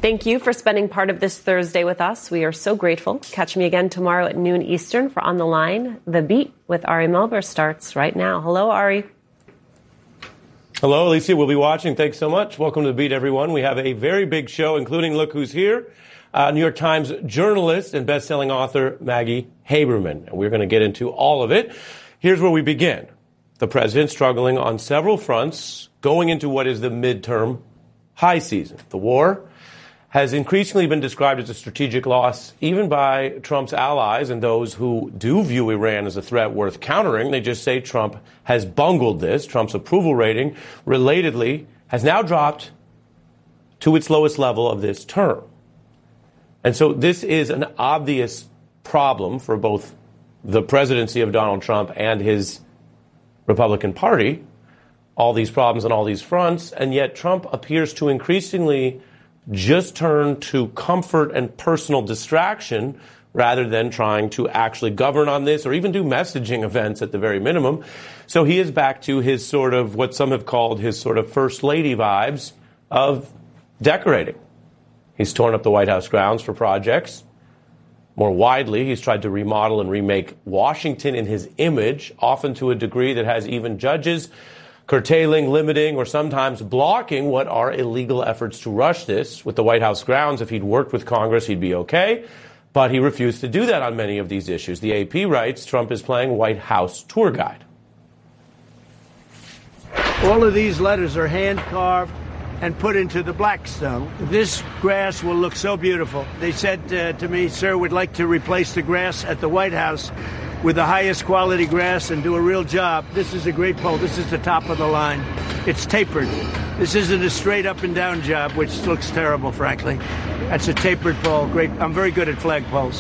Thank you for spending part of this Thursday with us. We are so grateful. Catch me again tomorrow at noon Eastern for On the Line. The Beat with Ari Melber starts right now. Hello, Ari. Hello, Alicia. We'll be watching. Thanks so much. Welcome to The Beat, everyone. We have a very big show, including, look who's here, New York Times journalist and best-selling author Maggie Haberman. And we're going to get into all of it. Here's where we begin. The president struggling on several fronts, going into what is the midterm high season. The war has increasingly been described as a strategic loss, even by Trump's allies and those who do view Iran as a threat worth countering. They just say Trump has bungled this. Trump's approval rating, relatedly, has now dropped to its lowest level of this term. And so this is an obvious problem for both the presidency of Donald Trump and his Republican Party, all these problems on all these fronts, and yet Trump appears to increasingly just turn to comfort and personal distraction rather than trying to actually govern on this or even do messaging events at the very minimum. So he is back to his sort of what some have called his sort of first lady vibes of decorating. He's torn up the White House grounds for projects. More widely, he's tried to remodel and remake Washington in his image, often to a degree that has even judges curtailing, limiting, or sometimes blocking what are illegal efforts to rush this. With the White House grounds, if he'd worked with Congress, he'd be okay. But he refused to do that on many of these issues. The AP writes Trump is playing White House tour guide. All of these letters are hand-carved and put into the Blackstone. This grass will look so beautiful. They said to me, sir, we'd like to replace the grass at the White House with the highest quality grass and do a real job. This is a great pole. This is the top of the line. It's tapered. This isn't a straight up and down job, which looks terrible, frankly. That's a tapered pole. Great. I'm very good at flagpoles.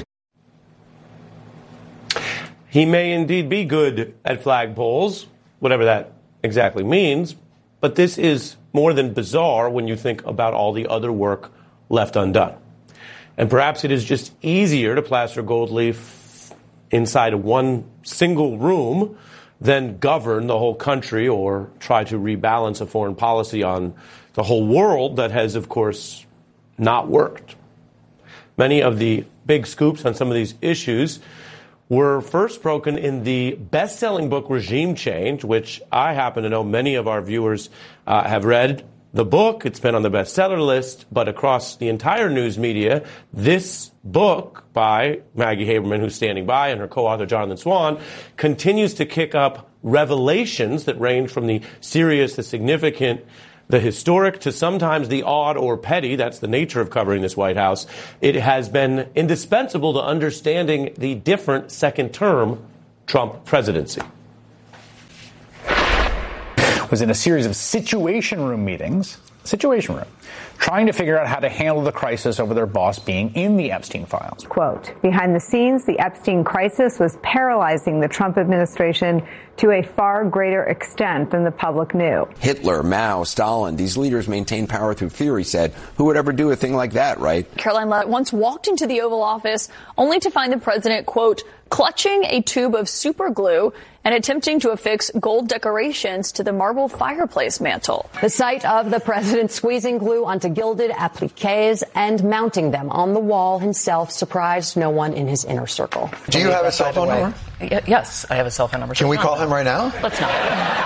He may indeed be good at flagpoles, whatever that exactly means, but this is more than bizarre when you think about all the other work left undone. And perhaps it is just easier to plaster gold leaf inside of one single room than govern the whole country or try to rebalance a foreign policy on the whole world that has, of course, not worked. Many of the big scoops on some of these issues were first broken in the best-selling book Regime Change, which I happen to know many of our viewers have read. The book, it's been on the bestseller list, but across the entire news media, this book by Maggie Haberman, who's standing by, and her co-author Jonathan Swan, continues to kick up revelations that range from the serious, the significant, the historic, to sometimes the odd or petty. That's the nature of covering this White House. It has been indispensable to understanding the different second-term Trump presidency. Was in a series of Situation Room meetings, trying to figure out how to handle the crisis over their boss being in the Epstein files. Quote, behind the scenes, the Epstein crisis was paralyzing the Trump administration to a far greater extent than the public knew. Hitler, Mao, Stalin, these leaders maintained power through fear, he said. Who would ever do a thing like that, right? Caroline Levitt once walked into the Oval Office only to find the president, quote, clutching a tube of super glue and attempting to affix gold decorations to the marble fireplace mantel. The sight of the president squeezing glue onto gilded appliques and mounting them on the wall himself surprised no one in his inner circle. Do you have a cell phone number? Yes, I have a cell phone number. Can we call him right now? Let's not.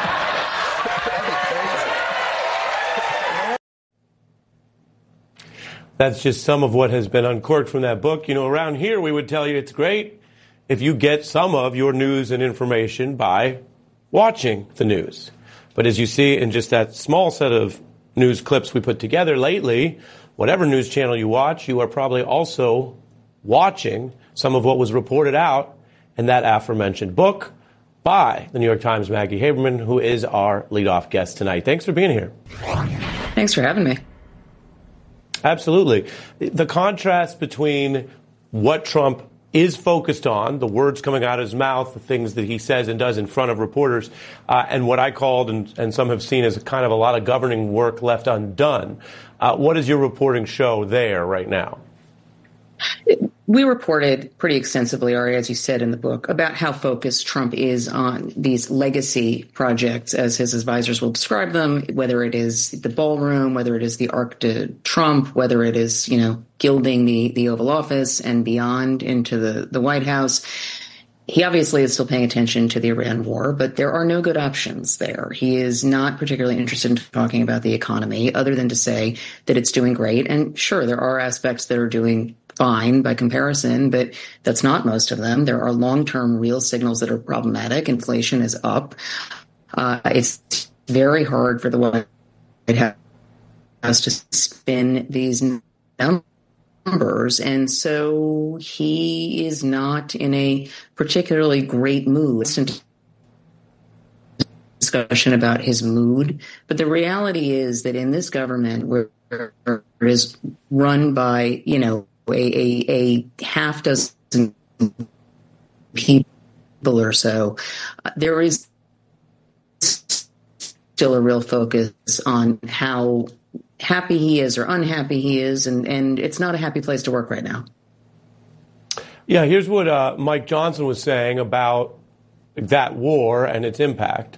That's just some of what has been uncorked from that book. You know, around here we would tell you it's great if you get some of your news and information by watching the news. But as you see in just that small set of news clips we put together lately, whatever news channel you watch, you are probably also watching some of what was reported out in that aforementioned book by the New York Times' Maggie Haberman, who is our leadoff guest tonight. Thanks for being here. Thanks for having me. Absolutely. The contrast between what Trump is focused on, the words coming out of his mouth, the things that he says and does in front of reporters, and what I called and some have seen as kind of a lot of governing work left undone. What does your reporting show there right now? We reported pretty extensively, Ari, as you said in the book, about how focused Trump is on these legacy projects, as his advisors will describe them, whether it is the ballroom, whether it is the Arc de Trump, whether it is, gilding the Oval Office and beyond into the White House. He obviously is still paying attention to the Iran war, but there are no good options there. He is not particularly interested in talking about the economy, other than to say that it's doing great. And sure, there are aspects that are doing fine by comparison, but that's not most of them. There are long-term real signals that are problematic. Inflation is up. It's very hard for the White House to spin these numbers. And so he is not in a particularly great mood. Discussion about his mood. But the reality is that in this government, where it is run by, a half dozen people or so, there is still a real focus on how happy he is or unhappy he is, and it's not a happy place to work right now. Yeah, here's what Mike Johnson was saying about that war and its impact.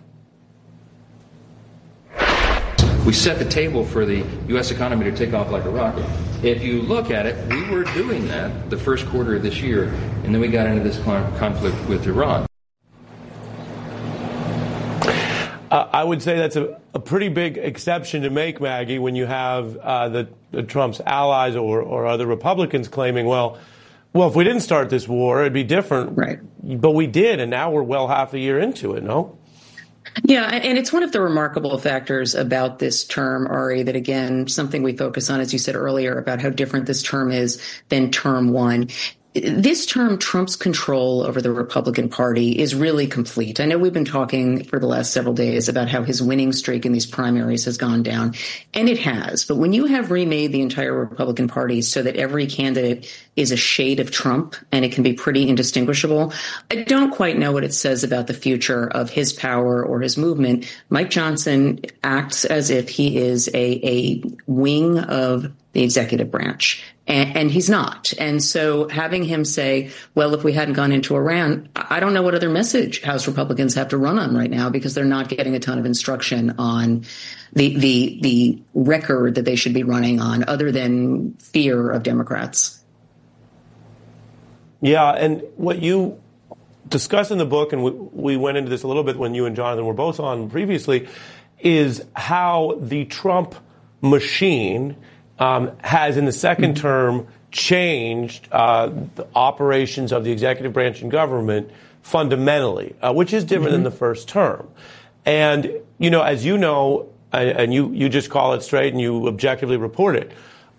We set the table for the U.S. economy to take off like a rocket. If you look at it, we were doing that the first quarter of this year, and then we got into this conflict with Iran. I would say that's a pretty big exception to make, Maggie, when you have the Trump's allies or other Republicans claiming, well, if we didn't start this war, it'd be different. Right. But we did, and now we're well half a year into it, no? Yeah, and it's one of the remarkable factors about this term, Ari, that, again, something we focus on, as you said earlier, about how different this term is than term one. This term, Trump's control over the Republican Party, is really complete. I know we've been talking for the last several days about how his winning streak in these primaries has gone down, and it has. But when you have remade the entire Republican Party so that every candidate is a shade of Trump and it can be pretty indistinguishable, I don't quite know what it says about the future of his power or his movement. Mike Johnson acts as if he is a wing of the executive branch. And he's not. And so having him say, well, if we hadn't gone into Iran, I don't know what other message House Republicans have to run on right now, because they're not getting a ton of instruction on the record that they should be running on, other than fear of Democrats. Yeah, and what you discuss in the book, and we went into this a little bit when you and Jonathan were both on previously, is how the Trump machine has in the second term changed the operations of the executive branch and government fundamentally, which is different than the first term. And, as you know, and you just call it straight and you objectively report it,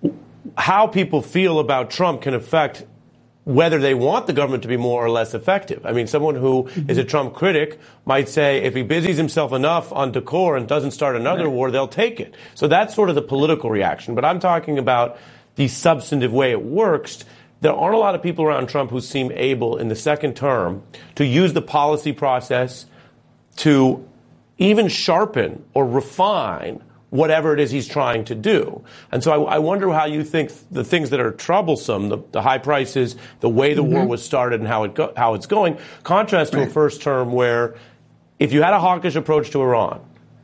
how people feel about Trump can affect whether they want the government to be more or less effective. I mean, someone who is a Trump critic might say if he busies himself enough on decor and doesn't start another war, they'll take it. So that's sort of the political reaction. But I'm talking about the substantive way it works. There aren't a lot of people around Trump who seem able in the second term to use the policy process to even sharpen or refine whatever it is he's trying to do. And so I wonder how you think the things that are troublesome, the high prices, the way the war was started and how it's going, contrast to a first term where if you had a hawkish approach to Iran,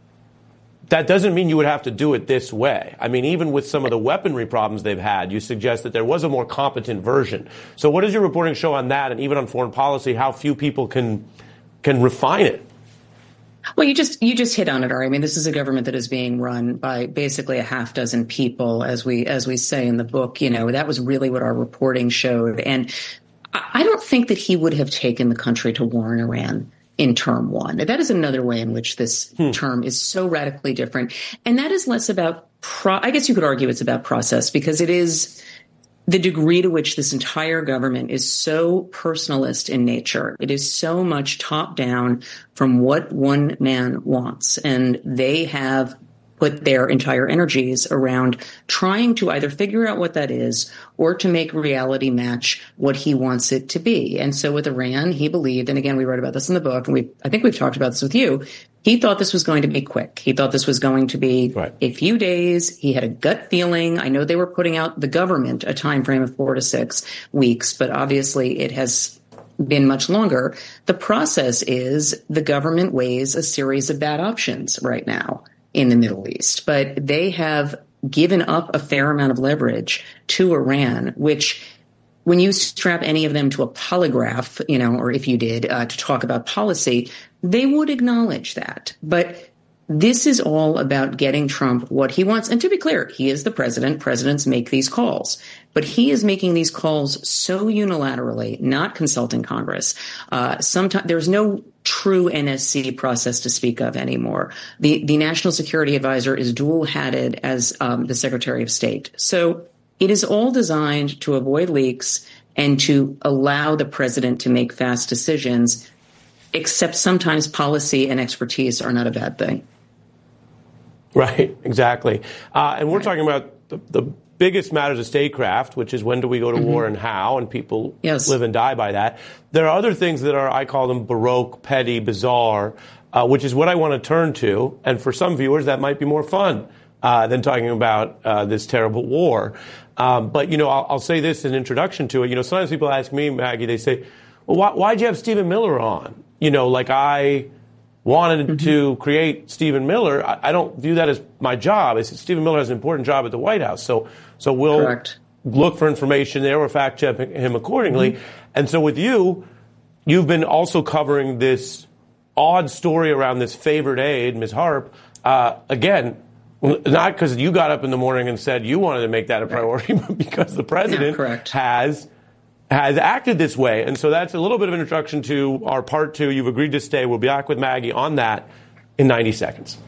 that doesn't mean you would have to do it this way. I mean, even with some of the weaponry problems they've had, you suggest that there was a more competent version. So what does your reporting show on that, and even on foreign policy, how few people can refine it? Well, you just hit on it, Ari. I mean, this is a government that is being run by basically a half dozen people, as we say in the book. That was really what our reporting showed. And I don't think that he would have taken the country to war in Iran in term one. That is another way in which this term is so radically different. And that is less about, I guess you could argue it's about process, because it is the degree to which this entire government is so personalist in nature. It is so much top down from what one man wants. And they have put their entire energies around trying to either figure out what that is or to make reality match what he wants it to be. And so with Iran, he believed, and again, we wrote about this in the book, and I think we've talked about this with you, He thought this was going to be quick. He thought this was going to be a few days. He had a gut feeling. I know they were putting out, the government, a time frame of 4 to 6 weeks, but obviously it has been much longer. The process is the government weighs a series of bad options right now in the Middle East, but they have given up a fair amount of leverage to Iran, which, when you strap any of them to a polygraph, or if you did, to talk about policy, they would acknowledge that. But this is all about getting Trump what he wants. And to be clear, he is the president. Presidents make these calls. But he is making these calls so unilaterally, not consulting Congress. Sometimes there's no true NSC process to speak of anymore. The National Security Advisor is dual-hatted as the Secretary of State. So it is all designed to avoid leaks and to allow the president to make fast decisions, except sometimes policy and expertise are not a bad thing. Right, exactly. And we're talking about the biggest matters of statecraft, which is when do we go to war and how, and people live and die by that. There are other things that are, I call them baroque, petty, bizarre, which is what I want to turn to. And for some viewers, that might be more fun than talking about this terrible war. But, I'll say this in introduction to it. Sometimes people ask me, Maggie, they say, well, why'd you have Stephen Miller on? I wanted to create Stephen Miller. I don't view that as my job. Stephen Miller has an important job at the White House. So we'll look for information there or fact check him accordingly. And so with you've been also covering this odd story around this favored aide, Ms. Harp. Again, not because you got up in the morning and said you wanted to make that a priority, but because the president has acted this way. And so that's a little bit of an introduction to our part 2. You've agreed to stay. We'll be back with Maggie on that in 90 seconds.